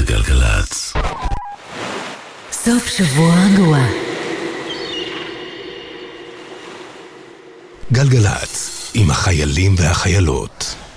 גלגלצ. סוף שבוע רגוע. גלגלצ, עם החיילים והחיילות.